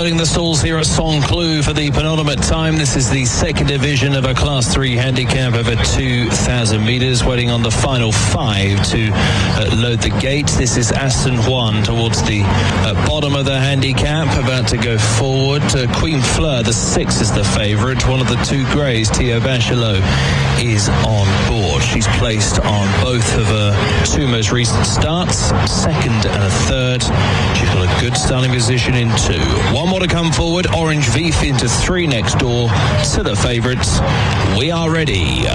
loading the stalls here at Saint-Cloud for the penultimate time. This is the second division of a Class 3 handicap over 2,000 metres, waiting on the final 5 to load the gate. This is Aston Juan towards the bottom of the handicap, about to go forward. Queen Fleur, the 6, is the favourite. One of the 2 greys, Theo Bachelot, is on board. She's placed on both of her 2 most recent starts, second and a third. She's got a good starting position in 2. One more to come forward. Orange Vif into 3 next door to the favourites. We are ready.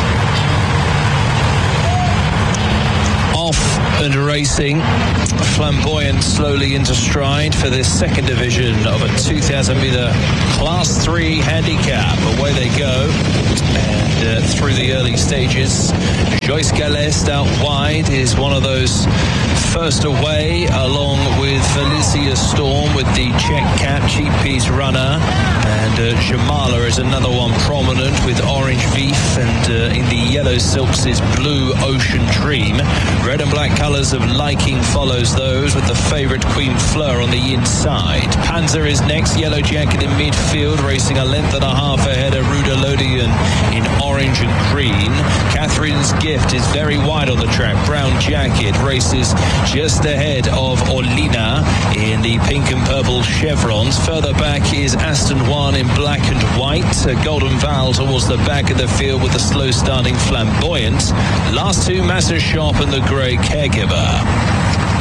Off and racing. Flamboyant slowly into stride for this second division of a 2,000 metre Class 3 handicap. Away they go. And through the early stages, Joyce Galeste out wide is one of those first away, along with Felicia Storm with the Czech Cat, Cheap Piece Runner, and Jamala is another one prominent with Orange Vif, and in the yellow silks is Blue Ocean Dream. Red and black colours of Liking follows those, with the favourite Queen Fleur on the inside. Panzer is next, Yellow Jacket in midfield, racing a length and a half ahead of Rudolodian in orange and green. Catherine's Gift is very wide on the track. Brown Jacket races just ahead of Orlina in the pink and purple chevrons. Further back is Aston Juan in black and white. Golden Val towards the back of the field with the slow starting Flamboyant. Last 2, Master Shop and the grey Caregiver.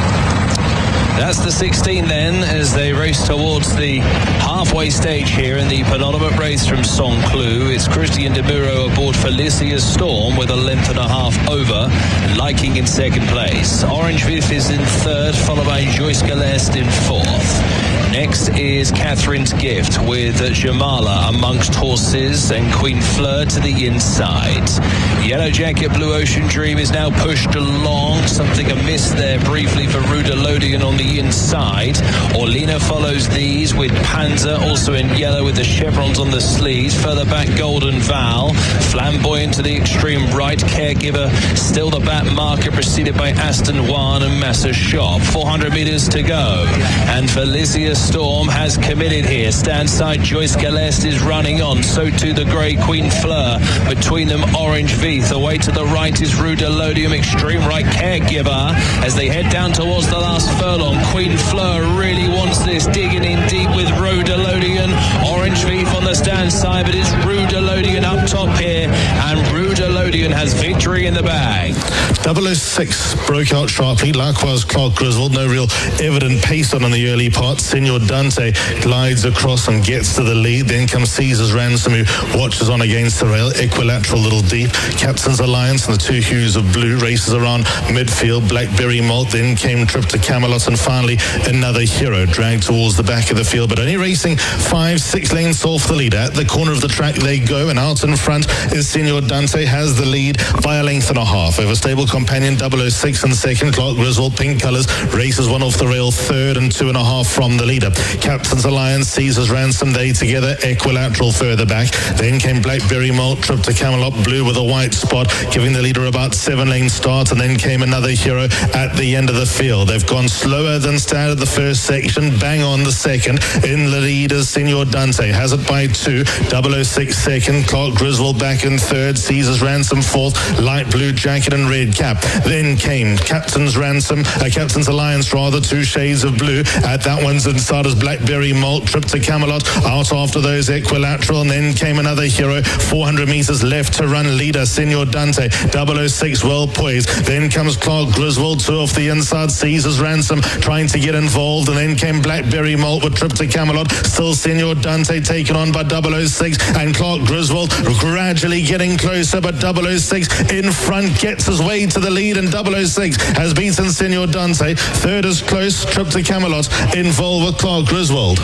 That's the 16 then, as they race towards the halfway stage here in the penultimate race from Saint-Cloud. It's Christian De Muro aboard Felicia Storm with a length and a half over, Liking in second place. Orange Vif is in third, followed by Joyce Galeste in fourth. Next is Catherine's Gift with Jamala amongst horses and Queen Fleur to the inside. Yellow Jacket, Blue Ocean Dream is now pushed along. Something amiss there briefly for Rudolodian on the inside. Orlina follows these with Panzer also in yellow with the chevrons on the sleeves. Further back, Golden Val. Flamboyant to the extreme right. Caregiver still the back marker, preceded by Aston Juan and Master Shop. 400 metres to go. And Felicia Storm has committed here. Stand side, Joyce Galeste is running on. So too the grey Queen Fleur. Between them, Orange Vif. Away to the right is Rudolodium, extreme right Caregiver. As they head down towards the last furlong, Queen Fleur really wants this, digging in deep with Rudolodian. Orange Vif on the stand side, but it's Rudolodian up top here, and Rudolodian has victory in the bag. 006 broke out sharply. Likewise, Clark Griswold. No real evident pace on in the early part. Senor Dante glides across and gets to the lead. Then comes Caesar's Ransom, who watches on against the rail. Equilateral, little deep. Captain's Alliance and the 2 hues of blue races around midfield. Blackberry Malt. Then came Trip to Camelot, and finally Another Hero dragged towards the back of the field, but only racing 5-6 lengths off the lead. At the corner of the track they go, and out in front is Senor Dante, has the lead by a length and a half over Stable Companion 006 in second. Clark Griswold, pink colours, races 1 off the rail third, and 2.5 from the leader. Captain's Alliance, Caesar's Ransom, they together. Equilateral further back. Then came Blackberry Malt, Trip to Camelot, blue with a white spot, giving the leader about 7 lane start, and then came Another Hero at the end of the field. They've gone slower than standard the first section, bang on the second. In the lead is Senor Dante, has it by 2. 006 second, Clark Griswold back in third, Caesar's Ransom fourth, light blue jacket and red cap. Then came Captain's Alliance rather, 2 shades of blue. At that one's inside is Blackberry Malt, Trip to Camelot, out after those Equilateral, and then came Another Hero. 400 metres left to run, leader Senor Dante, 006 well poised. Then comes Clark Griswold, 2 off the inside, Caesar's Ransom trying to get involved, and then came Blackberry Malt with Trip to Camelot. Still Senor Dante taken on by 006, and Clark Griswold gradually getting closer, but 006 in front gets his way to the lead, and 006 has beaten Senor Dante. Third is close, Trip to Camelot involved with Clark Griswold.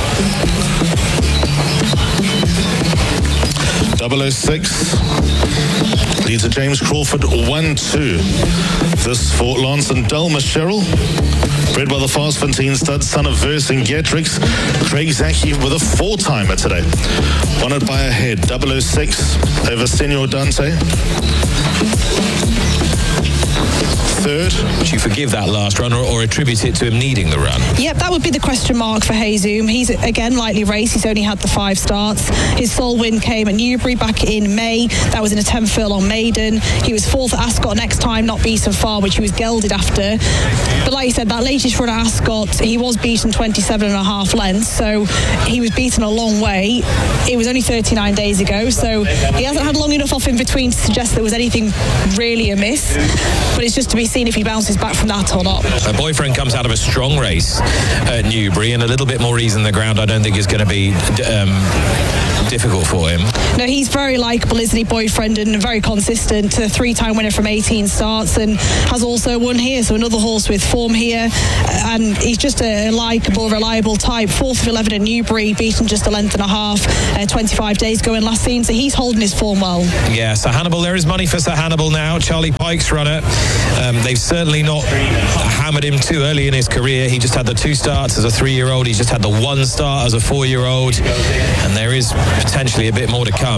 006 leads to James Crawford 1-2. This for Lance and Delma Sherrill. Bred by the Fast Fontaine stud, son of Vercingetorix. Craig Zaki with a 4-timer today. Won it by a head. 006 over Senor Dante. third. Would you forgive that last run or attribute it to him needing the run? Yep, that would be the question mark for Hezoom. He's, again, lightly raced. He's only had the 5 starts. His sole win came at Newbury back in May. That was in a 10 furlong maiden. He was 4th at Ascot next time, not beaten far, which he was gelded after. But like you said, that latest run at Ascot, he was beaten 27.5 lengths, so he was beaten a long way. It was only 39 days ago, so he hasn't had long enough off in between to suggest there was anything really amiss. But it's just to be seen if he bounces back from that or not. A Boyfriend comes out of a strong race at Newbury, and a little bit more ease in the ground I don't think is going to be difficult for him. No, he's very likeable, isn't he, Boyfriend, and very consistent. A 3-time winner from 18 starts and has also won here, so another horse with form here. And he's just a likeable, reliable type. 4th of 11 at Newbury, beaten just a length and a half 25 days ago in last seen, so he's holding his form well. Yeah, Sir Hannibal, there is money for Sir Hannibal now. Charlie Pike's runner. They've certainly not hammered him too early in his career. He just had the 2 starts as a 3-year-old. He's just had the 1 start as a 4-year-old. And there is potentially a bit more to come.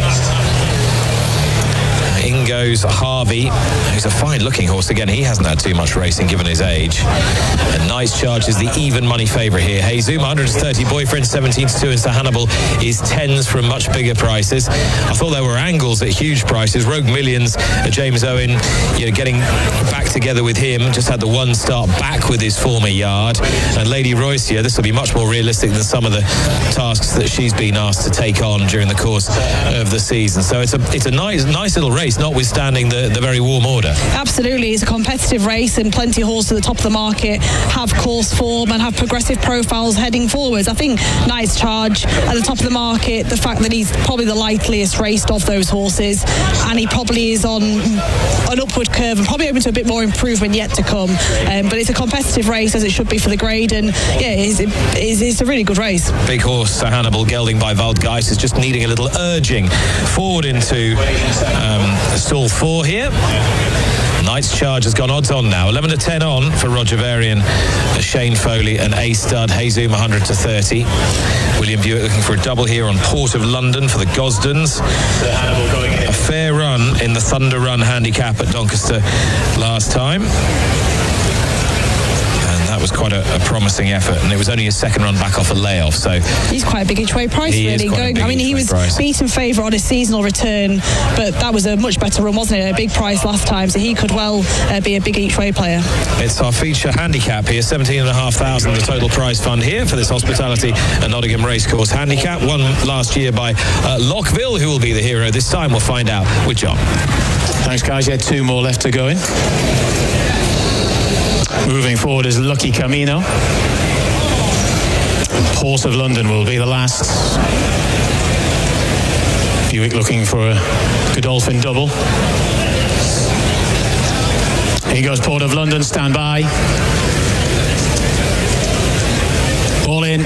In goes Harvey, who's a fine-looking horse. Again, he hasn't had too much racing given his age. And Nice Charge is the even money favourite here. Hezoom 130, Boyfriend 17-2, and Sir Hannibal is 10s from much bigger prices. I thought there were angles at huge prices. Rogue Millions, James Owen, getting back together with him. Just had the 1 start back with his former yard. And Lady Roycia, this will be much more realistic than some of the tasks that she's been asked to take on during the course of the season. So it's a nice little race, notwithstanding the very warm order. Absolutely, it's a competitive race, and plenty of horses at the top of the market have course form and have progressive profiles heading forwards. I think Nice Charge at the top of the market, the fact that he's probably the likeliest raced of those horses, and he probably is on an upward curve and probably open to a bit more improvement yet to come. But it's a competitive race, as it should be for the grade, and yeah, it's a really good race. Big horse, Sir Hannibal, gelding by Waldgeist, is just needing a little urging forward into stall 4 here. Nice Charge has gone odds on now. 11-10 on for Roger Varian, Shane Foley and A Stud. Hezoom 100-30. William Buick looking for a double here on Port of London for the Gosdens. A fair run in the Thunder Run handicap at Doncaster last time. That was quite a promising effort, and it was only his 2nd run back off a layoff, so he's quite a big each way price, really. He was beaten favourite on his seasonal return, but that was a much better run, wasn't it? A big price last time, so he could well be a big each way player. It's our feature handicap here, 17,500 the total prize fund here for this Hospitality and Nottingham Racecourse handicap, won last year by Lockville, who will be the hero this time. We'll find out with John. Thanks, guys. You had 2 more left to go in. Moving forward is Lucky Camino. Port of London will be the last. Buick looking for a Godolphin double. Here goes Port of London, stand by. All in.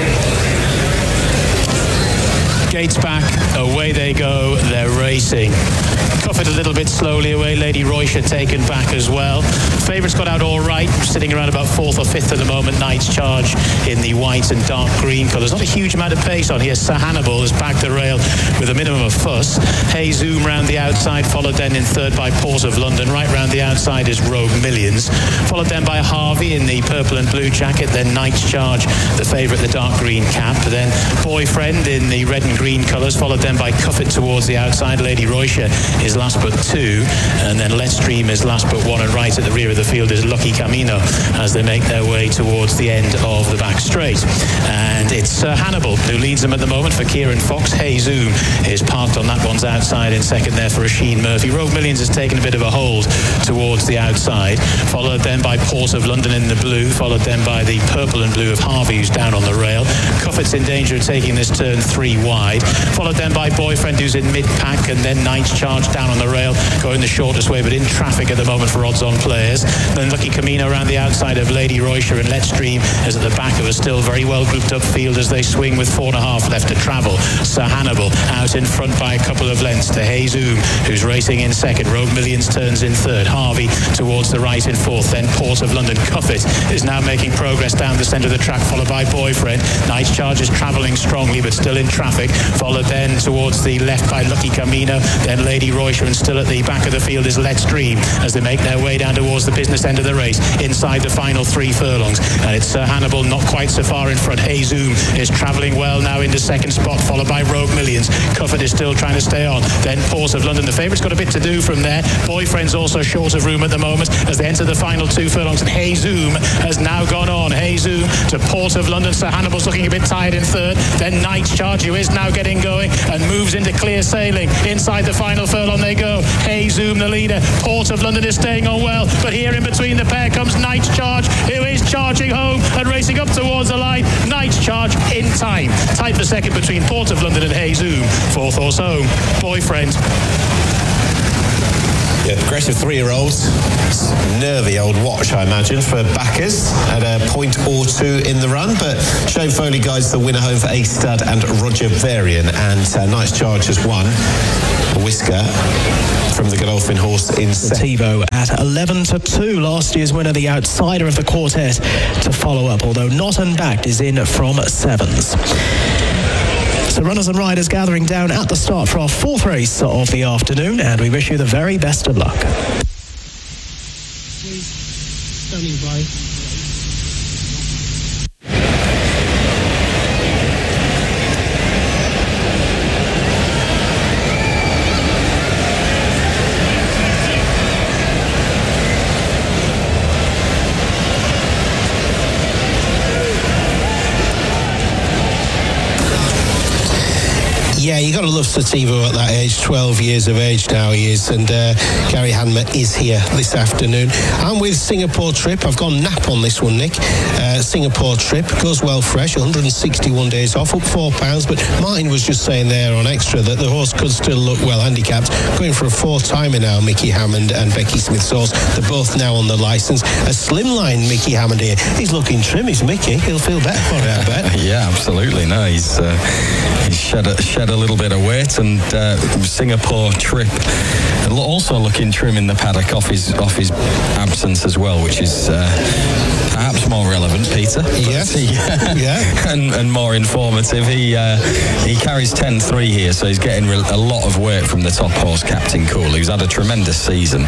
Gates back, away they go, they're racing. Cuffit a little bit slowly away, Lady Roycia taken back as well. Favourites got out all right, sitting around about 4th or 5th at the moment. Nice Charge in the white and dark green colours. Not a huge amount of pace on here. Sir Hannibal has backed the rail with a minimum of fuss. Hezoom round the outside, followed then in 3rd by Port of London. Right round the outside is Rogue Millions, followed then by Harvey in the purple and blue jacket, then Nice Charge, the favourite, the dark green cap, then Boyfriend in the red and green colours, followed then by Cuffit towards the outside. Lady Roycia is last but 2, and then Let's Dream is last but 1, and right at the rear of the field is Lucky Camino as they make their way towards the end of the back straight. And it's Hannibal who leads them at the moment for Kieran Fox. Hezoom is parked on that one's outside in 2nd there for Oisin Murphy. Rogue Millions has taken a bit of a hold towards the outside, followed then by Port of London in the blue, followed then by the purple and blue of Harvey, who's down on the rail. Cuffit's in danger of taking this turn 3 wide, followed then by Boyfriend, who's in mid-pack, and then Nice Charge down on the rail, going the shortest way, but in traffic at the moment for odds-on players. Then Lucky Camino around the outside of Lady Roycia, and Let's Dream is at the back of a still very well grouped up field as they swing with 4.5 left to travel. Sir Hannibal out in front by a couple of lengths to Hezoom, who's racing in 2nd. Rogue Millions turns in 3rd. Harvey towards the right in 4th. Then Port of London. Cuffit is now making progress down the centre of the track, followed by Boyfriend. Nice Charge is travelling strongly but still in traffic, followed then towards the left by Lucky Camino, then Lady Roycia, and still at the back back of the field is Let's Dream as they make their way down towards the business end of the race inside the final 3 furlongs. And it's Hannibal not quite so far in front. Hey Zoom is travelling well now into second spot, followed by Rogue Millions. Cufford is still trying to stay on. Then Port of London. The favourite's got a bit to do from there. Boyfriend's also short of room at the moment as they enter the final 2 furlongs. And Hey Zoom has now gone on. Hey Zoom to Port of London. So Hannibal's looking a bit tired in third. Then Knight's Charge, who is now getting going and moves into clear sailing. Inside the final furlong they go. Hey Zoom the leader. Port of London is staying on well. But here in between the pair comes Knight's Charge, who is charging home and racing up towards the line. Knight's Charge in time. Tied for second between Port of London and Hey Zoom. Fourth horse home, Boyfriend. Yeah, aggressive 3-year-olds. Nervy old watch, I imagine, for backers at a point or 2 in the run. But Shane Foley guides the winner home for Ace Stud and Roger Varian. And Knight's Charge has won. Whisker from the Godolphin horse in Sativo at 11-2. Last year's winner, the outsider of the quartet, to follow up, although not unbacked, is in from 7s. So runners and riders gathering down at the start for our 4th race of the afternoon, and we wish you the very best of luck. Standing by. Yeah, you got to love Sativo at that age, 12 years of age now he is, and Gary Hanmer is here this afternoon. I'm with Singapore Trip. I've gone nap on this one, Nick. Singapore Trip goes well fresh, 161 days off, up £4, but Martin was just saying there on Extra that the horse could still look well handicapped, going for a 4-timer now, Mickey Hammond and Becky Smith-Sauce. They're both now on the licence. A slimline Mickey Hammond here. He's looking trim, is Mickey. He'll feel better for it, I bet. Yeah, absolutely. No, he's shed a little bit of weight, and Singapore Trip also looking trim in the paddock off his absence as well, which is perhaps more relevant, Peter. Yes. Yeah. And more informative. He carries 10-3 here, so he's getting a lot of work from the top horse, Captain Cool, who's had a tremendous season.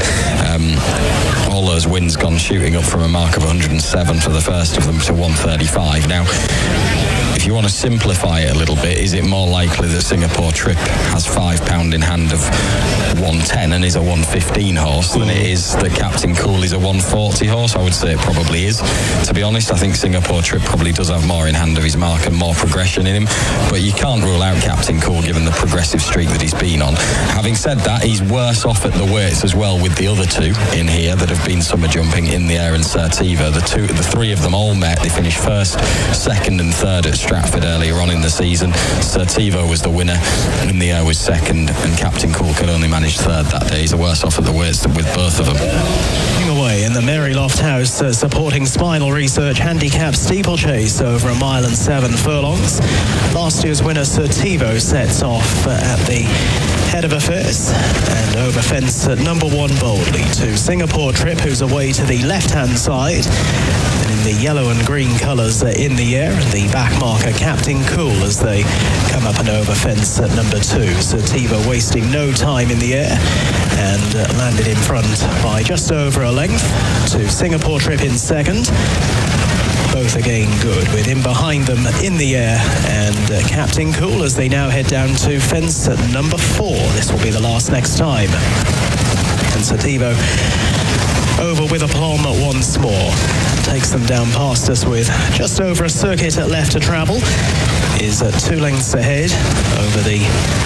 All those wins gone shooting up from a mark of 107 for the first of them to 135. Now, if you want to simplify it a little bit, is it more likely that Singapore Trip has £5 in hand of 110 and is a 115 horse than it is that Captain Cool is a 140 horse? I would say it probably is. To be honest, I think Singapore Trip probably does have more in hand of his mark and more progression in him, but you can't rule out Captain Cool given the progressive streak that he's been on. Having said that, he's worse off at the weights as well with the other 2 in here that have been summer jumping, In the Air and Certiva. The 3 of them all met. They finished 1st, 2nd and 3rd at Stratford earlier on in the season. Certiva was the winner, In the Air was 2nd, and Captain Cool could only manage 3rd that day. He's worse off at the weights with both of them. Away in the Mary Loft House, supporting Spinal Research handicap steeplechase over 1 mile and 7 furlongs. Last year's winner Certivo sets off at the head of affairs and over fence at number 1 boldly to Singapore Trip, who's away to the left-hand side. And in the yellow and green colours In the Air, and the back marker Captain Cool as they come up and over fence at number 2. Certivo wasting no time in the air and landed in front by just over a length to Singapore Trip in 2nd. Both again good, with him behind them In the Air and Captain Cool as they now head down to fence at number 4. This will be the last next time. And Certivo over with aplomb once more. Takes them down past us with just over a circuit left to travel. Is 2 lengths ahead over the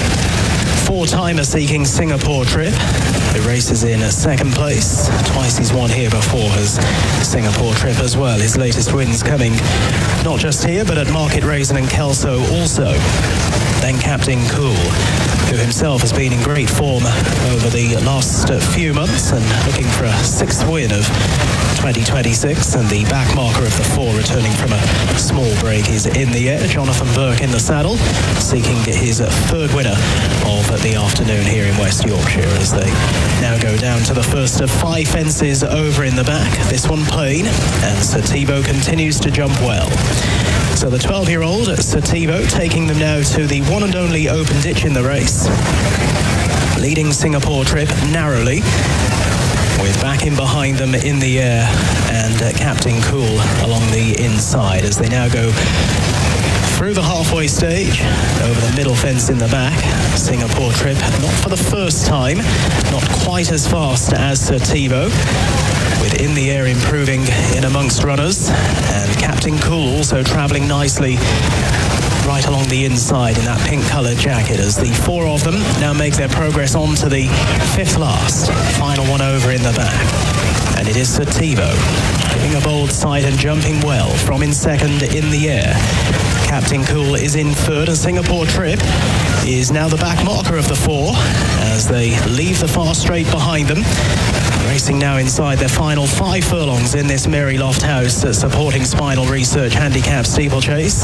4-timer seeking Singapore Trip, who races in 2nd place. Twice he's won here before as Singapore Trip as well. His latest wins coming not just here, but at Market Raisin and Kelso also. Then Captain Cool, who himself has been in great form over the last few months and looking for a 6th win of 2026, and the back marker of the 4 returning from a small break is In the Air. Jonathan Burke in the saddle, seeking his 3rd winner of the afternoon here in West Yorkshire as they now go down to the first of 5 fences over in the back. This one plain, and Certivo continues to jump well. So the 12-year-old Certivo taking them now to the one and only open ditch in the race. leading Singapore Trip narrowly, with back in behind them in the air and Captain Cool along the inside as they now go through the halfway stage, over the middle fence in the back. Singapore Trip, not for the first time, not quite as fast as Certivo, with in the air improving in amongst runners, and Captain Cool also travelling nicely right along the inside in that pink coloured jacket as the four of them now make their progress on to the fifth last, final one over in the back. And it is Certivo giving a bold sight and jumping well from in second in the air. Captain Cool is in third, and Singapore Trip is now the back marker of the four as they leave the far straight behind them. Racing now inside their final 5 furlongs in this Mary Lofthouse supporting Spinal Research handicap steeplechase.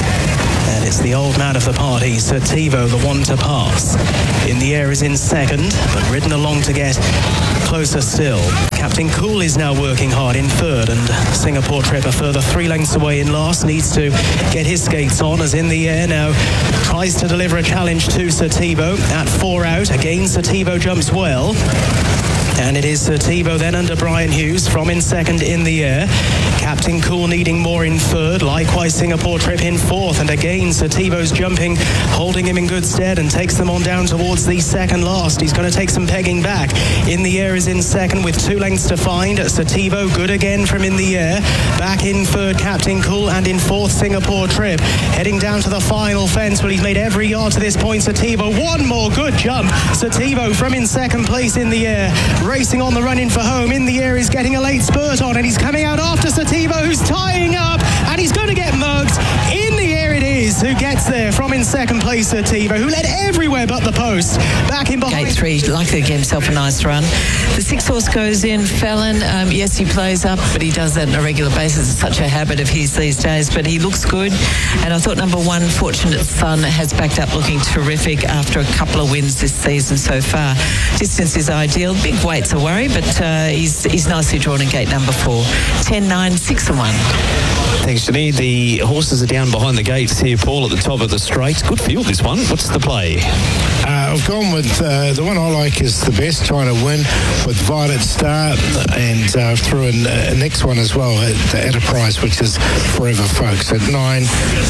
And it's the old man of the party, Certivo, the one to pass. In the air is in second, but ridden along to get closer still. Captain Cool is now working hard in third, and Singapore Trip a further 3 lengths away in last, needs to get his skates on as in the air now tries to deliver a challenge to Certivo at 4 out. Again, Certivo jumps well. And it is Certivo then under Brian Hughes from in second in the air. Captain Cool needing more in third. Likewise, Singapore Trip in fourth. And again, Certivo's jumping, holding him in good stead and takes them on down towards the second last. He's going to take some pegging back. In the air is in second with 2 lengths to find. Certivo good again from in the air. Back in third, Captain Cool, and in fourth, Singapore Trip. Heading down to the final fence, but he's made every yard to this point. Certivo, one more good jump. Certivo from in second place in the air. Racing on the run in for home. In the air, he's getting a late spurt on, and he's coming out after Certivo, who's tying up, and he's going to get mugged. In the air it is who gets there from in second place, Certivo, who led everywhere but the post. Back in behind. Gate 3, likely to get himself a nice run. The 6 horse goes in. Fallon, yes, he plays up, but he does that on a regular basis. It's such a habit of his these days, but he looks good. And I thought number 1, Fortunate Son, has backed up looking terrific after a couple of wins this season so far. Distance is ideal. Big weight's a worry, but he's nicely drawn in gate number 4. 10, 9, 6 and 1. Thanks, Jenny. The horses are down behind the gates here, Paul, at the top of the straight. Good field, this one. What's the play? I've gone with the one I like is the best, trying to win, with Violet Star, and threw in the next one as well at a price, which is Forever Folks at 9,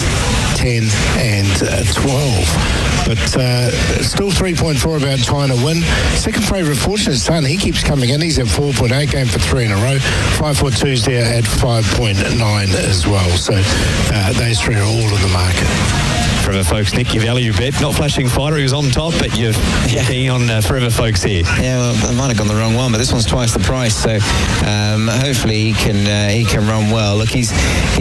10 and 12. But still 3.4 about trying to win. Second favourite, Fortunate Son, he keeps coming in. He's at 4.8, going for 3 in a row. 542's there at 5.9 as well. So those 3 are all in the market. Forever Folks, Nick, you value bet. Not flashing fighter, he was on top, but you're keen on Forever Folks here. Yeah, well, I might have gone the wrong one, but this one's twice the price, so hopefully he can run well. Look, he's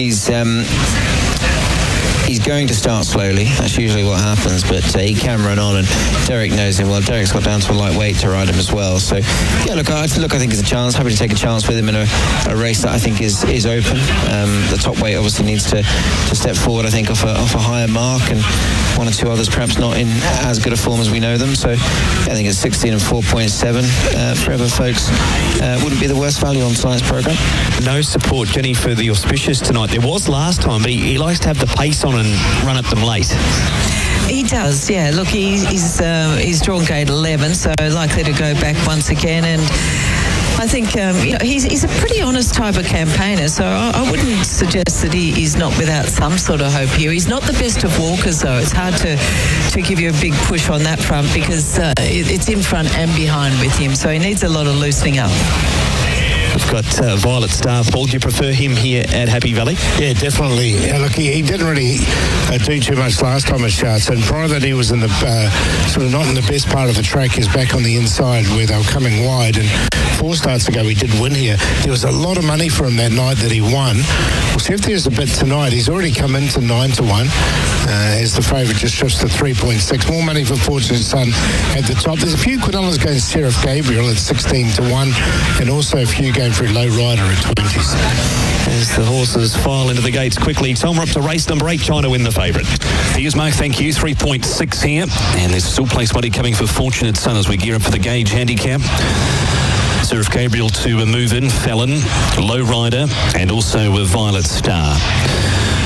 going to start slowly. That's usually what happens, but he can run on, and Derek knows him well. Derek's got down to a lightweight to ride him as well. So, yeah, look, I think it's a chance. Happy to take a chance with him in a race that I think is open. The top weight obviously needs to step forward, I think, off a higher mark, and 1 or 2 others perhaps not in as good a form as we know them. So, yeah, I think it's 16 and 4.7. Forever Folks wouldn't be the worst value on tonight's programme. No support, Jenny, for the auspicious tonight. There was last time, but he likes to have the pace on and run up them late. He does, yeah. Look, he's drawn gate 11, so likely to go back once again. And I think he's a pretty honest type of campaigner, so I wouldn't suggest that he is not without some sort of hope here. He's not the best of walkers, though. It's hard to give you a big push on that front because it's in front and behind with him, so he needs a lot of loosening up. We've got Violet Star. Paul, do you prefer him here at Happy Valley? Yeah, definitely. Look, he didn't really do too much last time at Charts, and prior to that he was in the sort of not in the best part of the track. He's back on the inside where they were coming wide, and 4 starts ago he did win here. There was a lot of money for him that night that he won. We'll see if there's a bit tonight. He's already come into 9 to 1 as the favourite just shifts to 3.6. More money for Fortunate Son at the top. There's a few $1 going Seraph Gabriel at 16 to 1, and also a few going for Low Rider at 20s. As the horses file into the gates quickly, Tom, we're up to race number 8, China Win, the favourite. Here's Mark, thank you. 3.6 here, and there's still place money coming for Fortunate Son as we gear up for the Gauge handicap. Seraph Gabriel to move in, Fallon, Low Rider, and also with Violet Star.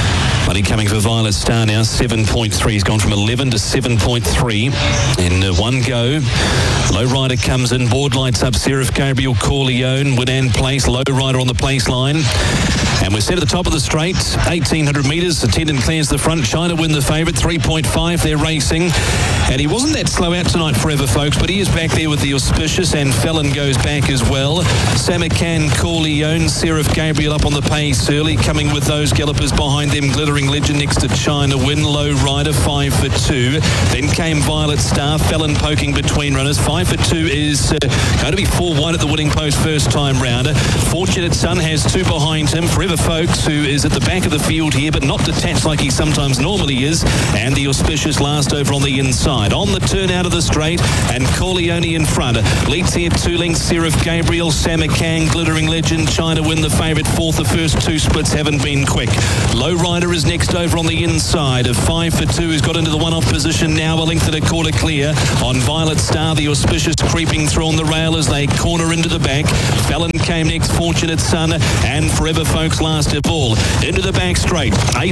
Money coming for Violet Star now, 7.3. He's gone from 11 to 7.3 in one go. Lowrider comes in, board lights up, Seraph Gabriel, Corleone, Winan Place, Lowrider on the place line. And we're set at the top of the straight, 1,800 metres. Attendant clears the front. China Win the favourite, 3.5. They're racing. And he wasn't that slow out tonight, Forever Folks, but he is back there with the Auspicious, and Fallon goes back as well. Samarkand, Corleone, Seraph Gabriel up on the pace early, coming with those gallopers behind them. Glittering Legend next to China Win. Lowrider, 5 for 2. Then came Violet Star, Fallon poking between runners. 5 for 2 is going to be 4 wide at the winning post first time rounder. Fortunate Son has 2 behind him. Forever Folks, who is at the back of the field here, but not detached like he sometimes normally is. And the Auspicious last over on the inside. On the turn out of the straight, and Corleone in front. Leads here 2 lengths, Seraph Gabriel, Samarkand, Glittering Legend, China Win the favourite. 4th. The first 2 splits haven't been quick. Lowrider is next over on the inside of 5 for 2. He's got into the one-off position now, a length and a quarter clear on Violet Star. The Auspicious creeping through on the rail as they corner into the back. Fallon came next, Fortunate Son, and Forever Folks last of all. Into the back straight,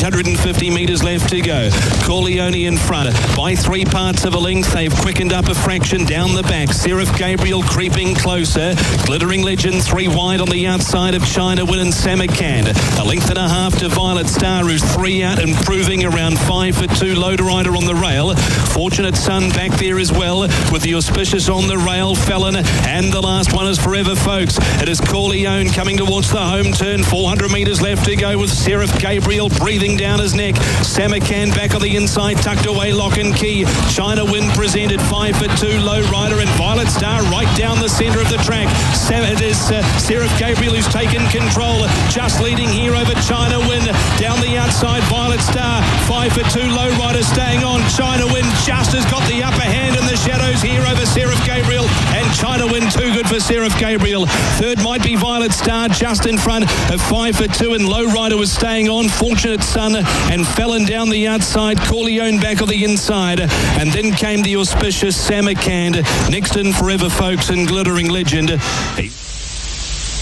850 metres left to go. Corleone in front by 3 parts of a length. They've quickened up a fraction down the back. Seraph Gabriel creeping closer. Glittering Legend 3 wide on the outside of China Win and Samarkand. A length and a half to Violet Star, who's 3 out, improving around 5 for 2. Lowrider on the rail. Fortunate Son back there as well, with the Auspicious on the rail. Fallon, and the last one is Forever Folks. It is Corleone coming towards the home turn. 400 metres left to go with Seraph Gabriel breathing down his neck. Samarkand back on the inside, tucked away, lock and key. China Win presented 5 for 2. Lowrider and Violet Star right down the centre of the track. It is Seraph Gabriel who's taken control, just leading here over China Win. Down the outside, Violet Star, 5 for 2. Lowrider staying on. China Win just has got the upper hand in the shadows here over Seraph Gabriel, and China Win too good for Seraph Gabriel. 3rd might be Violet Star, just in front of 5 for 2, and Lowrider was staying on. Fortunate Son and Fallon down the outside. Corleone back on the inside, and then came the Auspicious, Samarkand, next in Forever Folks and Glittering Legend.